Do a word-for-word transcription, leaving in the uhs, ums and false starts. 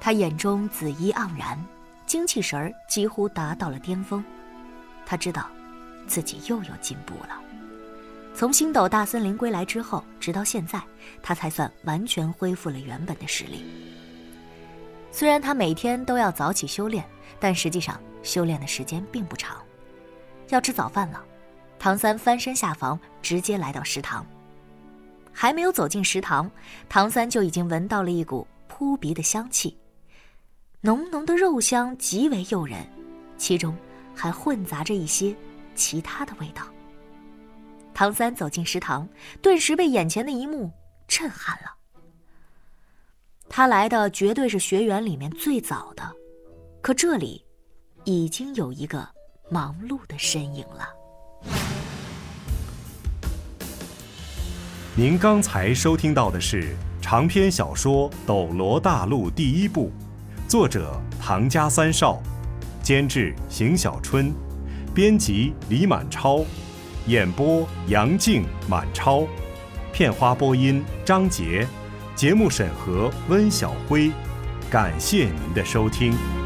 他眼中紫衣盎然，精气神儿几乎达到了巅峰。他知道自己又有进步了。从星斗大森林归来之后，直到现在，他才算完全恢复了原本的实力。虽然他每天都要早起修炼，但实际上修炼的时间并不长。要吃早饭了，唐三翻身下房，直接来到食堂。还没有走进食堂，唐三就已经闻到了一股扑鼻的香气，浓浓的肉香极为诱人，其中还混杂着一些其他的味道。唐三走进食堂，顿时被眼前的一幕震撼了。他来的绝对是学员里面最早的，可这里已经有一个忙碌的身影了。 您刚才收听到的是长篇小说《斗罗大陆》第一部，作者唐家三少，监制邢小春，编辑李满超，演播杨静、满超，片花播音张杰，节目审核温晓辉。感谢您的收听。